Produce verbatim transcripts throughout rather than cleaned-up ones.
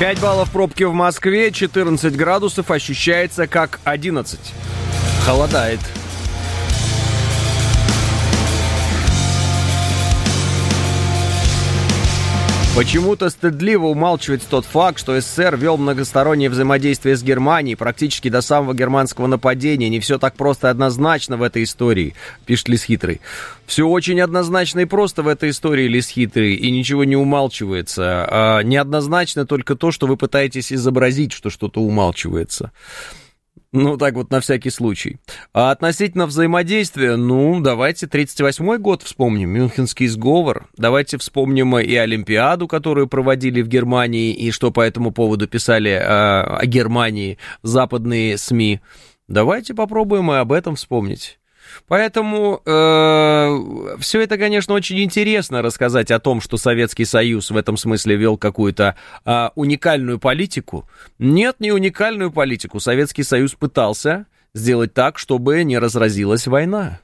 пять баллов пробки в Москве, четырнадцать градусов, ощущается как одиннадцать. Холодает. Почему-то стыдливо умалчивать тот факт, что СССР вел многостороннее взаимодействие с Германией практически до самого германского нападения. Не все так просто и однозначно в этой истории, пишет Лис Хитрый. Все очень однозначно и просто в этой истории, Лис Хитрый, и ничего не умалчивается. А неоднозначно только то, что вы пытаетесь изобразить, что что-то умалчивается. Ну, так вот, на всякий случай. А относительно взаимодействия, ну, давайте тридцать восьмой год вспомним, Мюнхенский сговор. Давайте вспомним и Олимпиаду, которую проводили в Германии, и что по этому поводу писали э, о Германии западные СМИ. Давайте попробуем и об этом вспомнить. Поэтому э, все это, конечно, очень интересно рассказать о том, что Советский Союз в этом смысле вел какую-то э, уникальную политику. Нет, не уникальную политику. Советский Союз пытался сделать так, чтобы не разразилась война.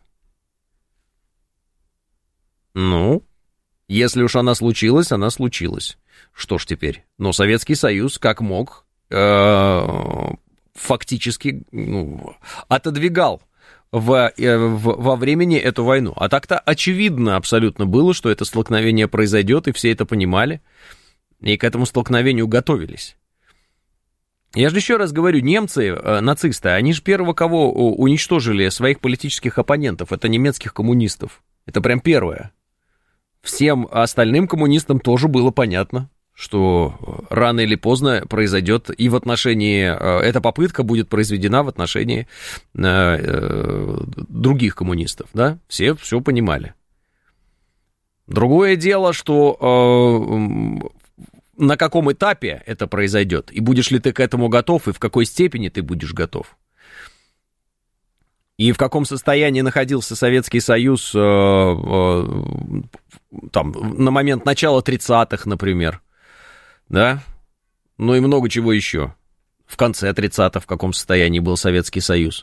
Ну, если уж она случилась, она случилась. Что ж теперь? Но Советский Союз, как мог, э, фактически ну, отодвигал В, в, во времени эту войну. А так-то очевидно абсолютно было, что это столкновение произойдет, и все это понимали, и к этому столкновению готовились. Я же еще раз говорю, немцы, нацисты, они же первого, кого уничтожили своих политических оппонентов, это немецких коммунистов. Это прям первое. Всем остальным коммунистам тоже было понятно, что рано или поздно произойдет и в отношении, эта попытка будет произведена в отношении других коммунистов, да, все все понимали. Другое дело, что на каком этапе это произойдет, и будешь ли ты к этому готов, и в какой степени ты будешь готов. И в каком состоянии находился Советский Союз там, на момент начала тридцатых, например. Да, ну и много чего еще. В конце тридцатых в каком состоянии был Советский Союз.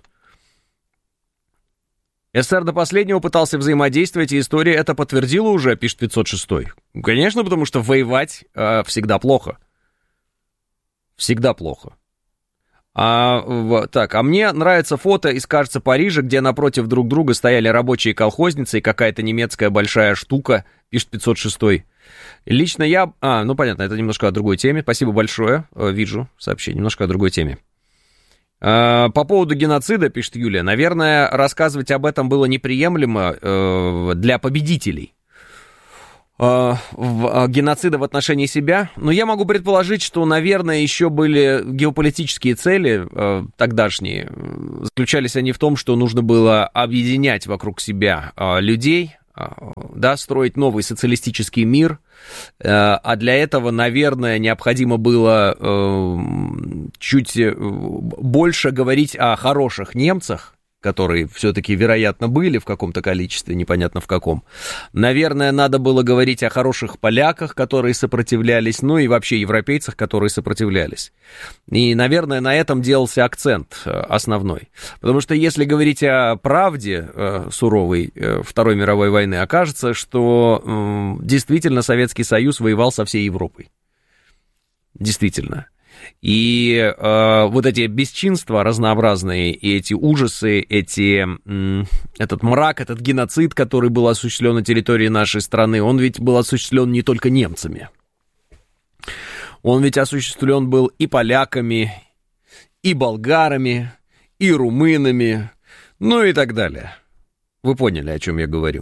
СССР до последнего пытался взаимодействовать, и история это подтвердила уже, пишет пятьсот шестой. Конечно, потому что воевать э, всегда плохо. Всегда плохо. А, в, так, а мне нравится фото из, кажется, Парижа, где напротив друг друга стояли рабочие колхозницы и какая-то немецкая большая штука, пишет пятьсот шестой. Лично я... А, ну понятно, это немножко о другой теме. Спасибо большое. Вижу сообщение. Немножко о другой теме. По поводу геноцида, пишет Юлия, наверное, рассказывать об этом было неприемлемо для победителей. Геноцида в отношении себя. Но я могу предположить, что, наверное, еще были геополитические цели тогдашние. Заключались они в том, что нужно было объединять вокруг себя людей, да, строить новый социалистический мир, а для этого, наверное, необходимо было чуть больше говорить о хороших немцах, которые все-таки, вероятно, были в каком-то количестве, непонятно в каком. Наверное, надо было говорить о хороших поляках, которые сопротивлялись, ну и вообще европейцах, которые сопротивлялись. И, наверное, на этом делался акцент основной. Потому что если говорить о правде суровой Второй мировой войны, окажется, что действительно Советский Союз воевал со всей Европой. Действительно. И э, вот эти бесчинства разнообразные, и эти ужасы, эти, э, этот мрак, этот геноцид, который был осуществлен на территории нашей страны, он ведь был осуществлен не только немцами. Он ведь осуществлен был и поляками, и болгарами, и румынами, ну и так далее. Вы поняли, о чем я говорю.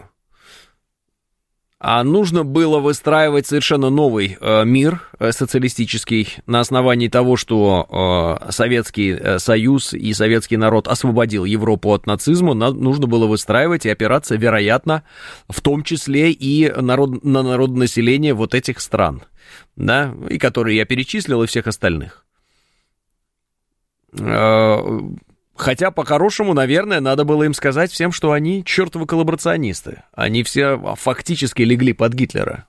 А нужно было выстраивать совершенно новый э, мир э, социалистический на основании того, что э, Советский Союз и советский народ освободил Европу от нацизма. На, нужно было выстраивать и опираться, вероятно, в том числе и народ, на народонаселение вот этих стран, да, и которые я перечислил, и всех остальных. Э, Хотя, по-хорошему, наверное, надо было им сказать всем, что они чертовы коллаборационисты. Они все фактически легли под Гитлера.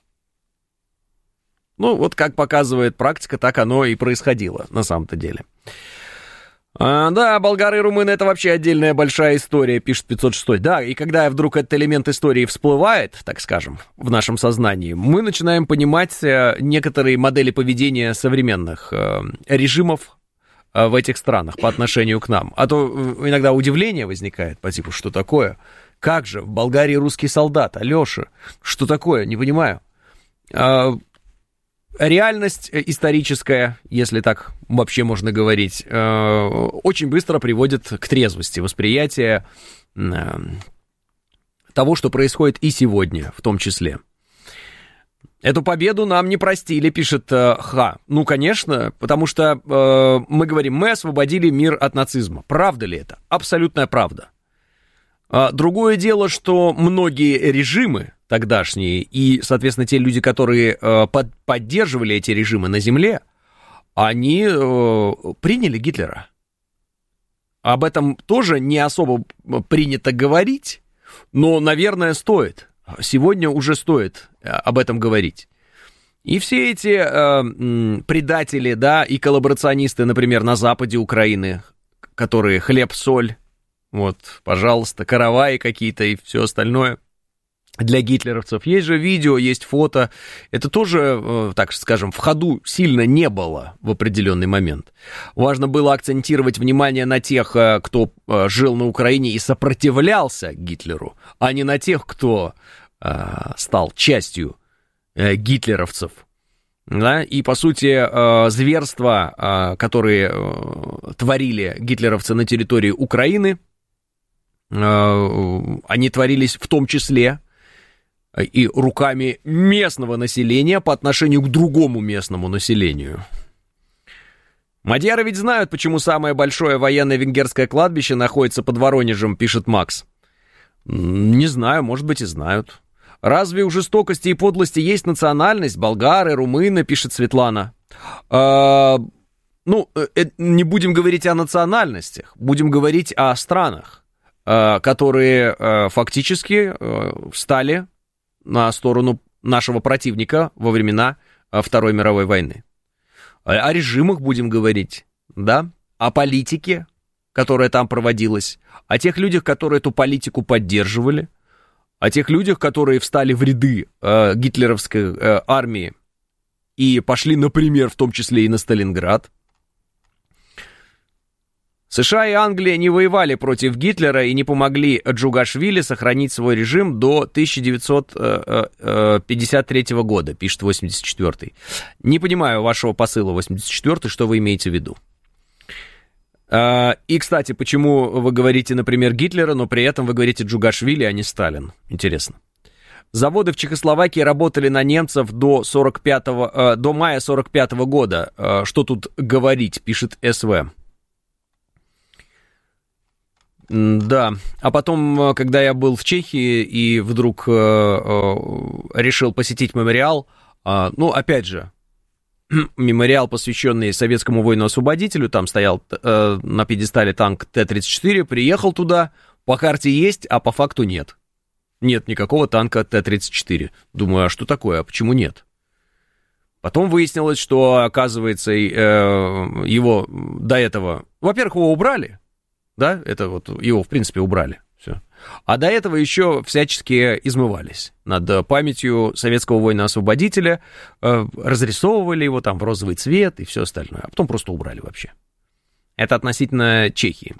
Ну, вот как показывает практика, так оно и происходило на самом-то деле. А, да, болгары и румыны — это вообще отдельная большая история, пишет пятьсот шесть. Да, и когда вдруг этот элемент истории всплывает, так скажем, в нашем сознании, мы начинаем понимать некоторые модели поведения современных э, режимов э, в этих странах по отношению к нам. А то иногда удивление возникает по типу, что такое? Как же, в Болгарии русский солдат, Алеша, что такое, не понимаю. А, реальность историческая, если так вообще можно говорить, э, очень быстро приводит к трезвости восприятия э, того, что происходит и сегодня, в том числе. Эту победу нам не простили, пишет э, Ха. Ну, конечно, потому что э, мы говорим, мы освободили мир от нацизма. Правда ли это? Абсолютная правда. А другое дело, что многие режимы тогдашние и, соответственно, те люди, которые э, под, поддерживали эти режимы на земле, они э, приняли Гитлера. Об этом тоже не особо принято говорить, но, наверное, стоит. Сегодня уже стоит об этом говорить. И все эти э, предатели, да, и коллаборационисты, например, на западе Украины, которые хлеб-соль, вот, пожалуйста, караваи какие-то и все остальное для гитлеровцев. Есть же видео, есть фото. Это тоже, так скажем, в ходу сильно не было в определенный момент. Важно было акцентировать внимание на тех, кто жил на Украине и сопротивлялся Гитлеру, а не на тех, кто стал частью гитлеровцев. Да? И, по сути, зверства, которые творили гитлеровцы на территории Украины, они творились в том числе и руками местного населения по отношению к другому местному населению. Мадьяры ведь знают, почему самое большое военное венгерское кладбище находится под Воронежем, пишет Макс. Не знаю, может быть и знают. Разве у жестокости и подлости есть национальность? Болгары, румыны, пишет Светлана. А, ну, не будем говорить о национальностях, будем говорить о странах, которые фактически встали на сторону нашего противника во времена Второй мировой войны. О режимах будем говорить, да, о политике, которая там проводилась, о тех людях, которые эту политику поддерживали, о тех людях, которые встали в ряды э, гитлеровской э, армии и пошли, например, в том числе и на Сталинград. США и Англия не воевали против Гитлера и не помогли Джугашвили сохранить свой режим до тысяча девятьсот пятьдесят третьего года, пишет восемьдесят четвёртый. Не понимаю вашего посыла, восемьдесят четвёртый, что вы имеете в виду. И, кстати, почему вы говорите, например, Гитлера, но при этом вы говорите Джугашвили, а не Сталин? Интересно. Заводы в Чехословакии работали на немцев до, сорок пятого, до мая сорок пятого года. Что тут говорить, пишет СВ. Да, а потом, когда я был в Чехии и вдруг э, э, решил посетить мемориал, э, ну, опять же, мемориал, посвященный советскому воину-освободителю, там стоял э, на пьедестале танк Т тридцать четыре, приехал туда, по карте есть, а по факту нет. Нет никакого танка Т тридцать четыре. Думаю, а что такое, а почему нет? Потом выяснилось, что, оказывается, э, его до этого, во-первых, его убрали. Да, это вот его, в принципе, убрали. Все. А до этого еще всячески измывались над памятью советского воина-освободителя, э, разрисовывали его там в розовый цвет и все остальное, а потом просто убрали вообще. Это относительно Чехии.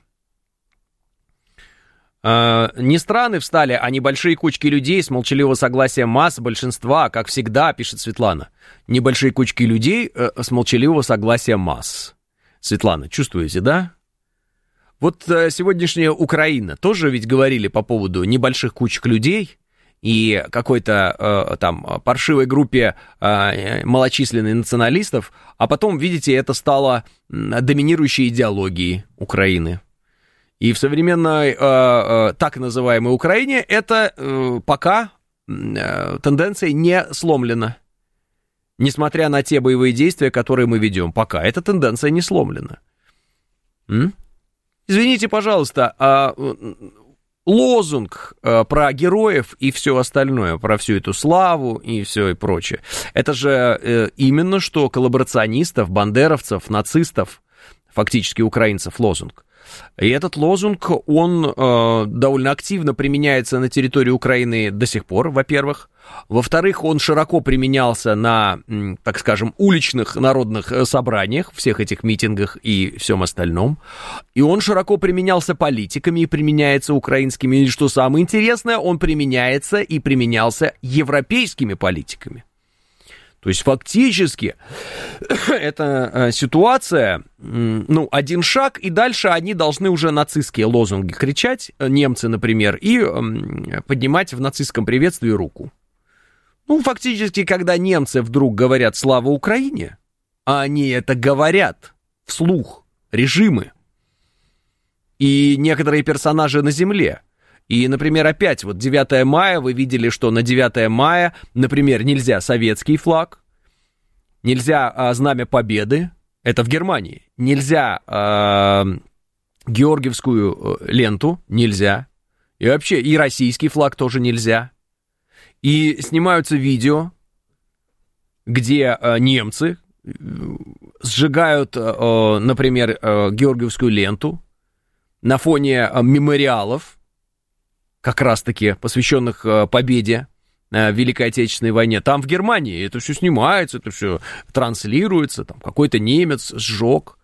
Э, не страны встали, а небольшие кучки людей с молчаливого согласия масс большинства, как всегда, пишет Светлана. Небольшие кучки людей э, с молчаливого согласия масс. Светлана, чувствуете, да? Вот сегодняшняя Украина, тоже ведь говорили по поводу небольших кучек людей и какой-то э, там паршивой группе э, малочисленных националистов, а потом, видите, это стало доминирующей идеологией Украины. И в современной э, э, так называемой Украине это э, пока э, тенденция не сломлена. Несмотря на те боевые действия, которые мы ведем, пока эта тенденция не сломлена. М? Извините, пожалуйста, а лозунг про героев и все остальное, про всю эту славу и все и прочее, это же именно что коллаборационистов, бандеровцев, нацистов фактически украинцев лозунг. И этот лозунг, он э, довольно активно применяется на территории Украины до сих пор, во-первых. Во-вторых, он широко применялся на, так скажем, уличных народных собраниях, всех этих митингах и всем остальном. И он широко применялся политиками и применяется украинскими. И что самое интересное, он применяется и применялся европейскими политиками. То есть фактически эта ситуация, ну, один шаг, и дальше они должны уже нацистские лозунги кричать, немцы, например, и поднимать в нацистском приветствии руку. Ну, фактически, когда немцы вдруг говорят «Слава Украине», а они это говорят вслух, режимы и некоторые персонажи на земле. И, например, опять вот девятое мая, вы видели, что на девятое мая, например, нельзя советский флаг, нельзя а, Знамя Победы, это в Германии, нельзя а, Георгиевскую ленту, нельзя, и вообще и российский флаг тоже нельзя. И снимаются видео, где а, немцы сжигают, а, например, а, Георгиевскую ленту на фоне а, мемориалов, как раз-таки посвященных а, победе а, в Великой Отечественной войне. Там в Германии это все снимается, это все транслируется, там какой-то немец сжег.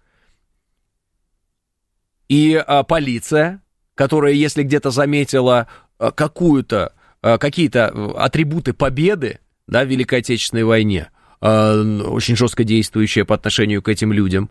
И а, полиция, которая, если где-то заметила а, какую-то какие-то атрибуты победы, да, в Великой Отечественной войне, э, очень жестко действующие по отношению к этим людям,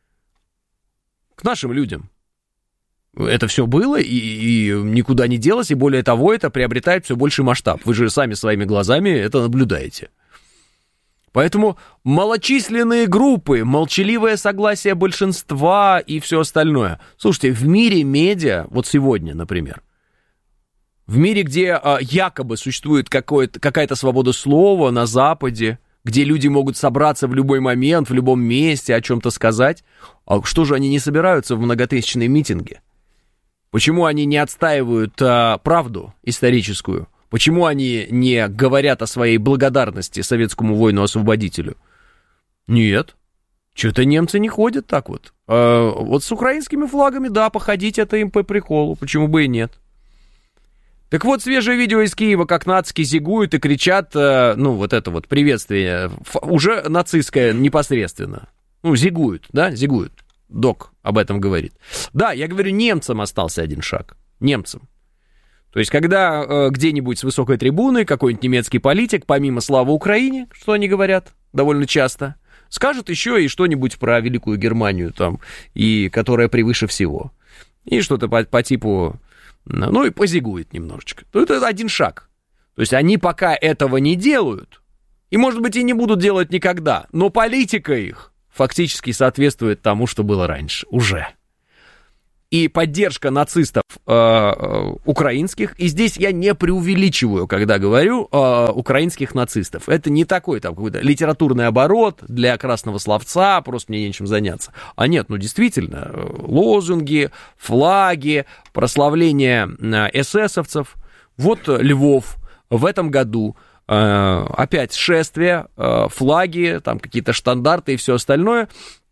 к нашим людям. Это все было и, и никуда не делось, и более того, это приобретает все больший масштаб. Вы же сами своими глазами это наблюдаете. Поэтому малочисленные группы, молчаливое согласие большинства и все остальное. Слушайте, в мире медиа, вот сегодня, например, в мире, где а, якобы существует какая-то свобода слова на Западе, где люди могут собраться в любой момент, в любом месте, о чем-то сказать, а что же они не собираются в многотысячные митинги? Почему они не отстаивают а, правду историческую? Почему они не говорят о своей благодарности советскому воину-освободителю? Нет, что-то немцы не ходят так вот. А, вот с украинскими флагами, да, походить это им по приколу, почему бы и нет. Так вот, свежее видео из Киева, как нацики зигуют и кричат, ну, вот это вот приветствие, уже нацистское непосредственно. Ну, зигуют, да, зигуют. Док об этом говорит. Да, я говорю, немцам остался один шаг. Немцам. То есть, когда э, где-нибудь с высокой трибуны какой-нибудь немецкий политик, помимо «Слава Украине», что они говорят довольно часто, скажет еще и что-нибудь про Великую Германию там, и которая превыше всего. И что-то по, по типу... Ну и позигует немножечко. То это один шаг. То есть они пока этого не делают, и, может быть, и не будут делать никогда, но политика их фактически соответствует тому, что было раньше, уже. И поддержка нацистов э, э, украинских, и здесь я не преувеличиваю, когда говорю э, украинских нацистов. Это не такой там какой-то литературный оборот для красного словца, просто мне нечем заняться. А нет, ну действительно, лозунги, флаги, прославление э, эсэсовцев. Вот Львов в этом году э, опять шествие, э, флаги, там какие-то штандарты и все остальное.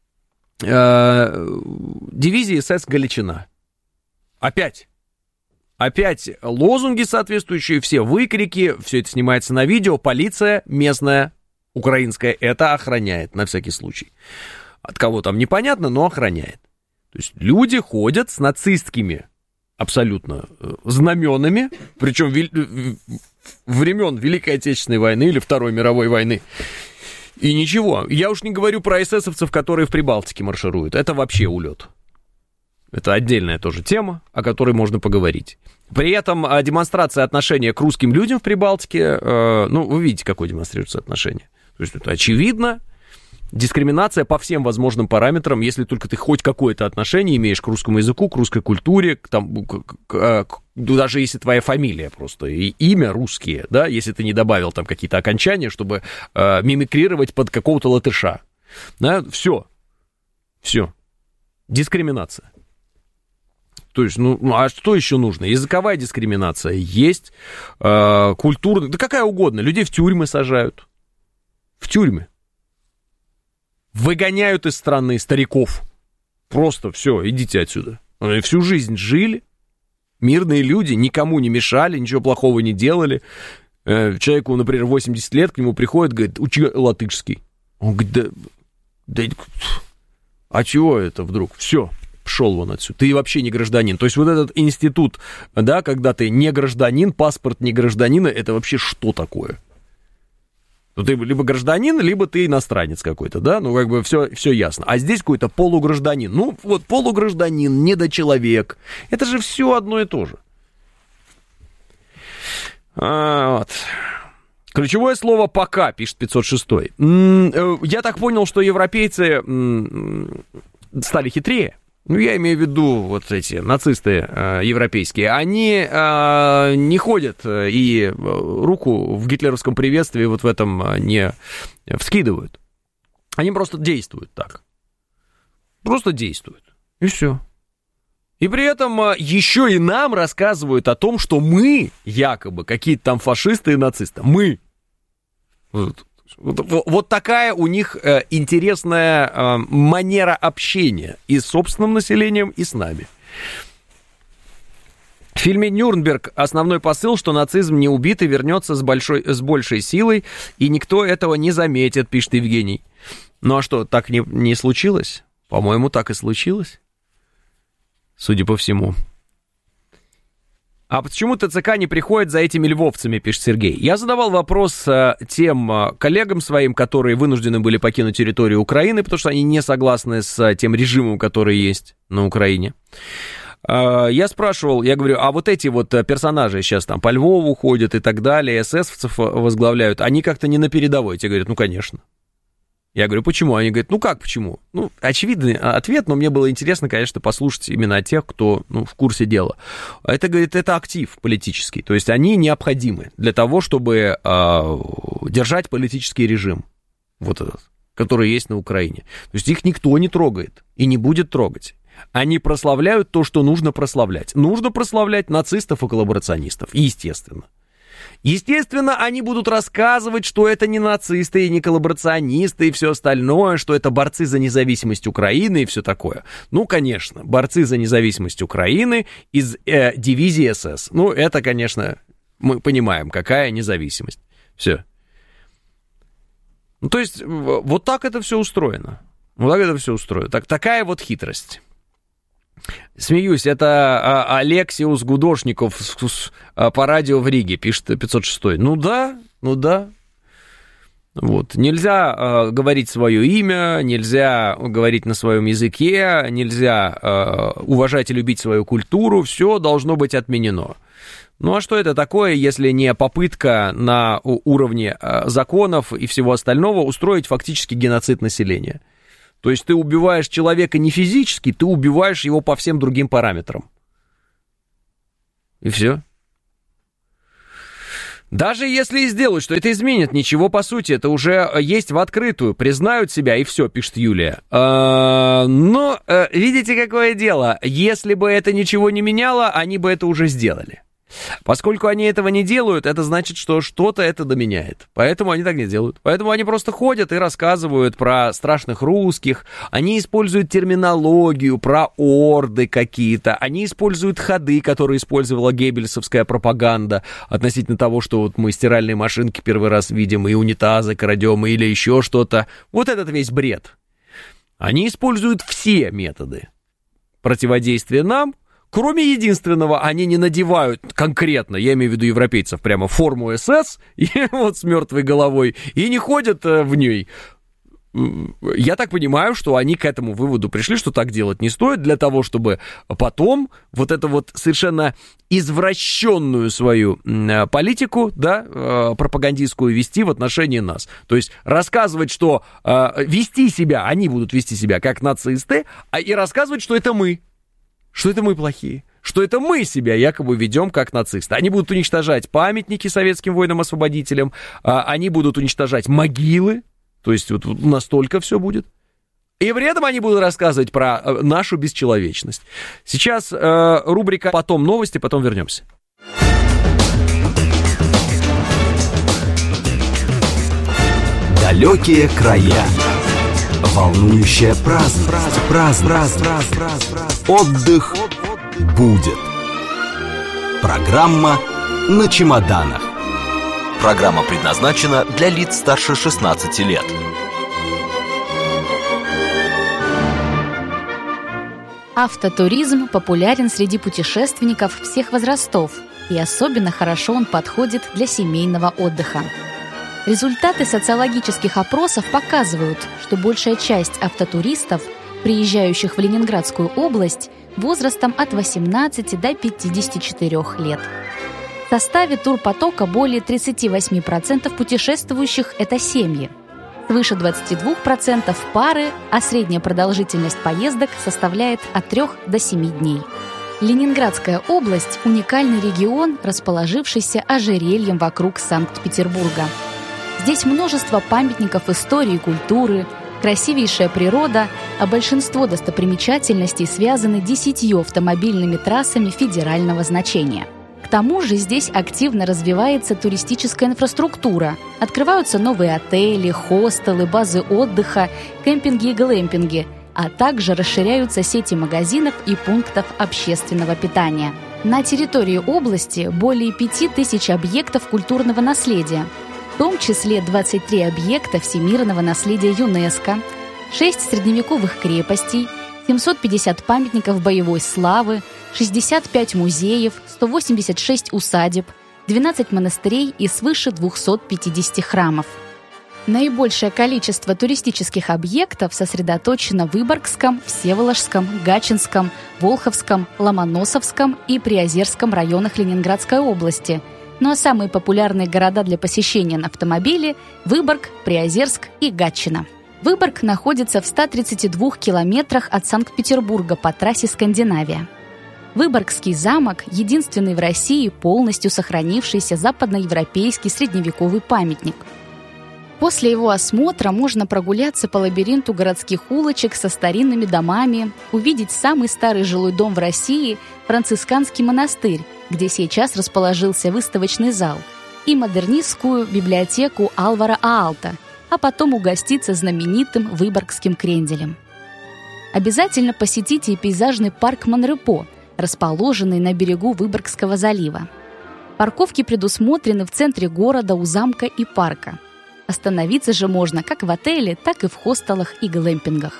Дивизии СС Галичина. Опять. Опять лозунги соответствующие, все выкрики, все это снимается на видео, полиция местная, украинская, это охраняет на всякий случай. От кого там непонятно, но охраняет. То есть люди ходят с нацистскими абсолютно знаменами, причем времен Великой Отечественной войны или Второй мировой войны. И ничего. Я уж не говорю про эсэсовцев, которые в Прибалтике маршируют. Это вообще улет. Это отдельная тоже тема, о которой можно поговорить. При этом демонстрация отношения к русским людям в Прибалтике, э, ну, вы видите, какое демонстрируется отношение. То есть это очевидно. Дискриминация по всем возможным параметрам, если только ты хоть какое-то отношение имеешь к русскому языку, к русской культуре, к, там, к, к, к, даже если твоя фамилия просто, и имя русские, да, если ты не добавил там какие-то окончания, чтобы э, мимикрировать под какого-то латыша. Да, все. Все. Дискриминация. То есть, ну, а что еще нужно? Языковая дискриминация есть, э, культурная, да какая угодно. Людей в тюрьмы сажают. В тюрьмы. Выгоняют из страны стариков, Просто все, идите отсюда. Они всю жизнь жили, мирные люди, никому не мешали, ничего плохого не делали. Человеку, например, восемьдесят лет, к нему приходит, говорит, учи латышский. Он говорит, да, да, а чего это вдруг? Все, пошел вон отсюда. Ты вообще не гражданин. То есть вот этот институт, да, когда ты не гражданин, паспорт не гражданина, это вообще что такое? Ну, ты либо гражданин, либо ты иностранец какой-то, да? Ну, как бы все, все ясно. А здесь какой-то полугражданин. Ну, вот полугражданин, недочеловек. Это же все одно и то же. А, вот. Ключевое слово «пока», пишет пятьсот шестой. Я так понял, что европейцы стали хитрее. Ну, я имею в виду вот эти нацисты э, европейские. Они э, не ходят и руку в гитлеровском приветствии вот в этом не вскидывают. Они просто действуют так. Просто действуют. И все. И при этом еще и нам рассказывают о том, что мы якобы какие-то там фашисты и нацисты. Мы. Вот, вот, вот такая у них э, интересная э, манера общения и с собственным населением, и с нами. В фильме «Нюрнберг» основной посыл, что нацизм не убит и вернется с, большой, с большей силой, и никто этого не заметит, пишет Евгений. Ну а что, так не, не случилось? По-моему, так и случилось. Судя по всему. А почему ТЦК не приходит за этими львовцами, пишет Сергей. Я задавал вопрос а, тем а, коллегам своим, которые вынуждены были покинуть территорию Украины, потому что они не согласны с а, тем режимом, который есть на Украине. А, я спрашивал, я говорю, а вот эти вот персонажи сейчас там по Львову ходят и так далее, эсэсовцев возглавляют, они как-то не на передовой? Те говорят, ну, конечно. Я говорю, почему? Они говорят, ну как почему? Ну, очевидный ответ, но мне было интересно, конечно, послушать именно от тех, кто, ну, в курсе дела. Это, говорит, это актив политический, то есть они необходимы для того, чтобы э, держать политический режим, вот этот, который есть на Украине. То есть их никто не трогает и не будет трогать. Они прославляют то, что нужно прославлять. Нужно прославлять нацистов и коллаборационистов, естественно. Естественно, они будут рассказывать, что это не нацисты и не коллаборационисты и все остальное, что это борцы за независимость Украины и все такое. Ну, конечно, борцы за независимость Украины из э, дивизии СС. Ну, это, конечно, мы понимаем, какая независимость. Все. Ну, то есть, вот так это все устроено. Вот так это все устроено. Так, такая вот хитрость. Смеюсь, это а, Алексиус Гудошников с, с, а, по радио в Риге, пишет пятьсот шестой. Ну да, ну да. Вот. Нельзя а, говорить свое имя, нельзя говорить на своем языке, нельзя а, уважать и любить свою культуру, все должно быть отменено. Ну а что это такое, если не попытка на уровне а, законов и всего остального устроить фактически геноцид населения? То есть ты убиваешь человека не физически, ты убиваешь его по всем другим параметрам. И все. Даже если и сделают, что это изменит, ничего по сути, это уже есть в открытую, признают себя и все, пишет Юлия. А, но видите, какое дело, если бы это ничего не меняло, они бы это уже сделали. Поскольку они этого не делают, это значит, что что-то это доменяет. Поэтому они так не делают. Поэтому они просто ходят и рассказывают про страшных русских. Они используют терминологию, про орды какие-то. Они используют ходы, которые использовала геббельсовская пропаганда относительно того, что вот мы стиральные машинки первый раз видим, и унитазы крадем, или еще что-то. Вот этот весь бред. Они используют все методы противодействия нам. Кроме единственного, они не надевают конкретно, я имею в виду европейцев, прямо форму СС, и вот с мертвой головой, и не ходят в ней. Я так понимаю, что они к этому выводу пришли, что так делать не стоит, для того, чтобы потом вот эту вот совершенно извращенную свою политику, да, пропагандистскую вести в отношении нас. То есть рассказывать, что вести себя, они будут вести себя как нацисты, а и рассказывать, что это мы. Что это мы плохие, что это мы себя якобы ведем как нацисты. Они будут уничтожать памятники советским воинам-освободителям, они будут уничтожать могилы, то есть вот настолько все будет. И при этом они будут рассказывать про нашу бесчеловечность. Сейчас э, рубрика «Потом новости», потом вернемся. Далекие края. Волнующая праздность. Праздность. Отдых будет. Программа на чемоданах. Программа предназначена для лиц старше шестнадцати лет. Автотуризм популярен среди путешественников всех возрастов, и особенно хорошо он подходит для семейного отдыха. Результаты социологических опросов показывают, что большая часть автотуристов, приезжающих в Ленинградскую область, возрастом от восемнадцати до пятидесяти четырёх лет. В составе турпотока более тридцать восемь процентов путешествующих – это семьи. Свыше двадцать два процента пары, а средняя продолжительность поездок составляет от трёх до семи дней. Ленинградская область – уникальный регион, расположившийся ожерельем вокруг Санкт-Петербурга. Здесь множество памятников истории и культуры, красивейшая природа, а большинство достопримечательностей связаны десятью автомобильными трассами федерального значения. К тому же здесь активно развивается туристическая инфраструктура, открываются новые отели, хостелы, базы отдыха, кемпинги и глэмпинги, а также расширяются сети магазинов и пунктов общественного питания. На территории области более пяти тысяч объектов культурного наследия, в том числе двадцать три объекта всемирного наследия ЮНЕСКО, шесть средневековых крепостей, семьсот пятьдесят памятников боевой славы, шестьдесят пять музеев, сто восемьдесят шесть усадеб, двенадцать монастырей и свыше двухсот пятидесяти храмов. Наибольшее количество туристических объектов сосредоточено в Выборгском, Всеволожском, Гатчинском, Волховском, Ломоносовском и Приозерском районах Ленинградской области. Ну а самые популярные города для посещения на автомобиле – Выборг, Приозерск и Гатчина. Выборг находится в ста тридцати двух километрах от Санкт-Петербурга по трассе Скандинавия. Выборгский замок – единственный в России полностью сохранившийся западноевропейский средневековый памятник. После его осмотра можно прогуляться по лабиринту городских улочек со старинными домами, увидеть самый старый жилой дом в России – францисканский монастырь, где сейчас расположился выставочный зал, и модернистскую библиотеку Алвара Аалта, а потом угоститься знаменитым Выборгским кренделем. Обязательно посетите и пейзажный парк Монрепо, расположенный на берегу Выборгского залива. Парковки предусмотрены в центре города у замка и парка. Остановиться же можно как в отеле, так и в хостелах и глэмпингах.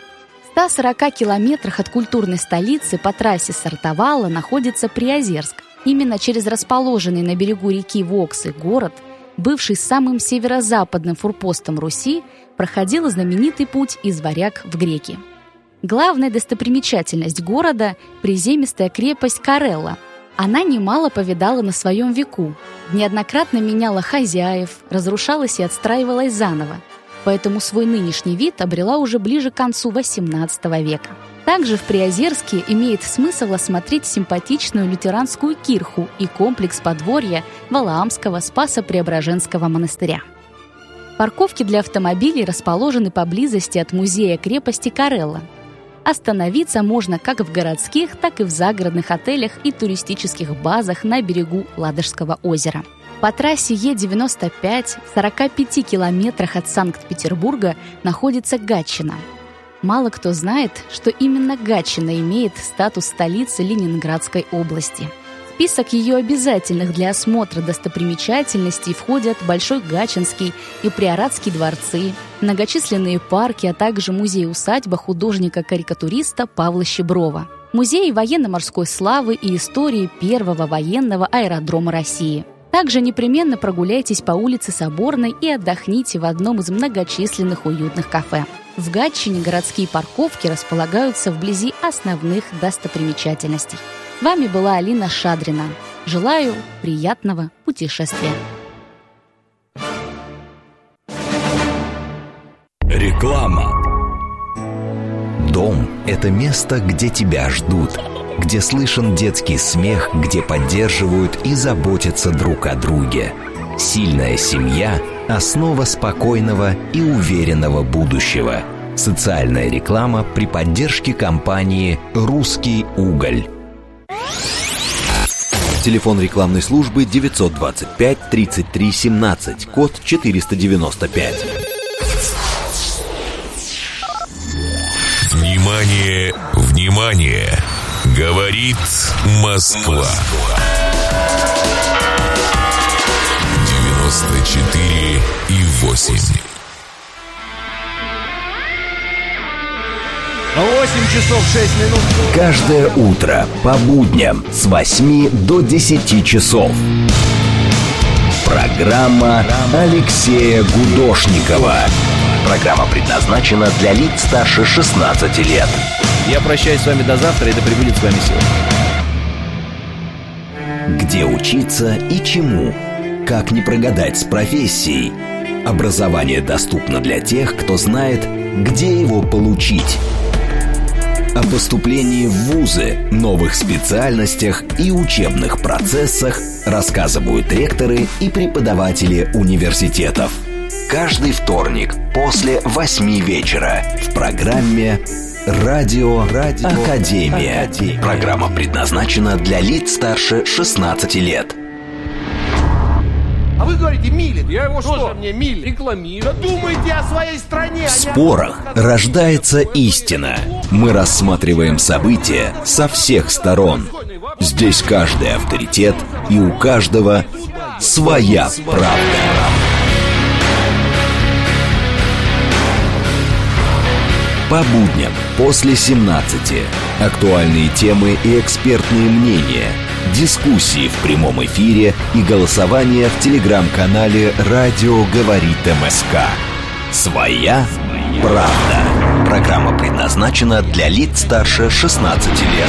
В ста сорока километрах от культурной столицы по трассе Сартовала находится Приозерск. Именно через расположенный на берегу реки Воксы город, бывший самым северо-западным форпостом Руси, проходил знаменитый путь из Варяг в Греки. Главная достопримечательность города – приземистая крепость Карелла. Она немало повидала на своем веку, неоднократно меняла хозяев, разрушалась и отстраивалась заново, поэтому свой нынешний вид обрела уже ближе к концу восемнадцатого века. Также в Приозерске имеет смысл осмотреть симпатичную лютеранскую кирху и комплекс подворья Валаамского Спасо-Преображенского монастыря. Парковки для автомобилей расположены поблизости от музея крепости Карелла. Остановиться можно как в городских, так и в загородных отелях и туристических базах на берегу Ладожского озера. По трассе Е девяносто пять в сорока пяти километрах от Санкт-Петербурга находится Гатчина. Мало кто знает, что именно Гатчина имеет статус столицы Ленинградской области. В список ее обязательных для осмотра достопримечательностей входят Большой Гатчинский и Приоратский дворцы, многочисленные парки, а также музей-усадьба художника-карикатуриста Павла Щеброва, музей военно-морской славы и истории первого военного аэродрома России. Также непременно прогуляйтесь по улице Соборной и отдохните в одном из многочисленных уютных кафе. В Гатчине городские парковки располагаются вблизи основных достопримечательностей. С вами была Алина Шадрина. Желаю приятного путешествия. Реклама. Дом – это место, где тебя ждут, где слышен детский смех, где поддерживают и заботятся друг о друге. Сильная семья – основа спокойного и уверенного будущего. Социальная реклама при поддержке компании «Русский уголь». Телефон рекламной службы девятьсот двадцать пять тридцать три семнадцать, код четыреста девяносто пять. Внимание, внимание! Говорит Москва. девяносто четыре и восемь. восемь часов шесть минут. Каждое утро по будням с восьми до десяти часов. Программа Алексея Гудошникова. Программа предназначена для лиц старше шестнадцати лет. Я прощаюсь с вами до завтра, и да пребудет с вами сила. Где учиться и чему? Как не прогадать с профессией? Образование доступно для тех, кто знает, где его получить. О поступлении в вузы, новых специальностях и учебных процессах рассказывают ректоры и преподаватели университетов. Каждый вторник после восьми вечера в программе «Радио, Радио Академия». Академия. Программа предназначена для лиц старше шестнадцати лет. А вы говорите, Милин. Я его что? Тоже мне Милин. Рекламирую. Думайте о своей стране. В спорах рождается истина. Мы рассматриваем события со всех сторон. Здесь каждый авторитет, и у каждого своя правда. По будням после семнадцати. Актуальные темы и экспертные мнения. Дискуссии в прямом эфире и голосование в телеграм-канале «Радио говорит МСК». Своя правда. Программа предназначена для лиц старше шестнадцати лет.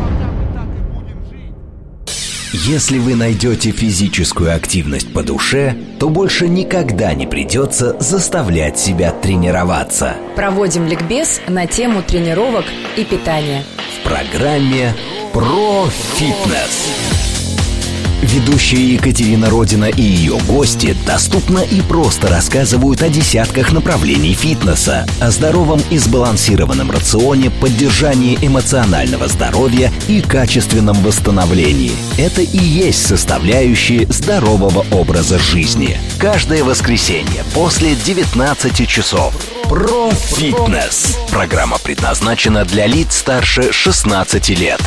Если вы найдете физическую активность по душе, то больше никогда не придется заставлять себя тренироваться. Проводим ликбез на тему тренировок и питания. В программе «Про фитнес». Ведущая Екатерина Родина и ее гости доступно и просто рассказывают о десятках направлений фитнеса, о здоровом и сбалансированном рационе, поддержании эмоционального здоровья и качественном восстановлении. Это и есть составляющие здорового образа жизни. Каждое воскресенье после девятнадцати часов. Про фитнес. Программа предназначена для лиц старше шестнадцати лет.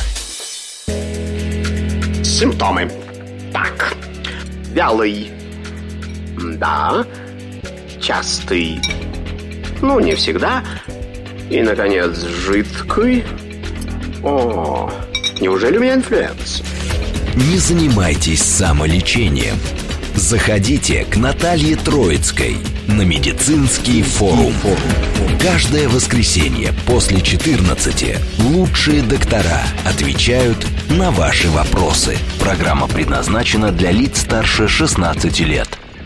Симптомы. Так, вялый, да, частый, ну не всегда, и, наконец, жидкий. О, неужели у меня инфлюенс? Не занимайтесь самолечением. Заходите к Наталье Троицкой на медицинский форум. Каждое воскресенье после четырнадцати лучшие доктора отвечают на ваши вопросы. Программа предназначена для лиц старше шестнадцати лет.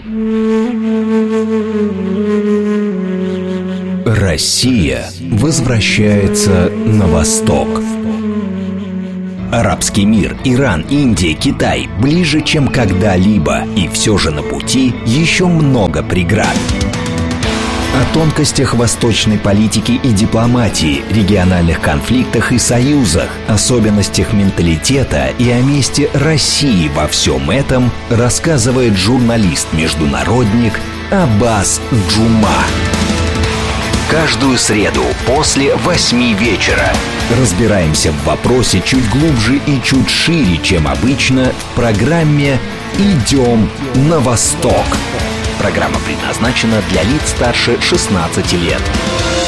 Россия возвращается на восток. Арабский мир, Иран, Индия, Китай ближе, чем когда-либо, и все же на пути еще много преград. О тонкостях восточной политики и дипломатии, региональных конфликтах и союзах, особенностях менталитета и о месте России во всем этом рассказывает журналист-международник Аббас Джума. Каждую среду после восьми вечера разбираемся в вопросе чуть глубже и чуть шире, чем обычно, в программе «Идем на восток». Программа предназначена для лиц старше шестнадцати лет.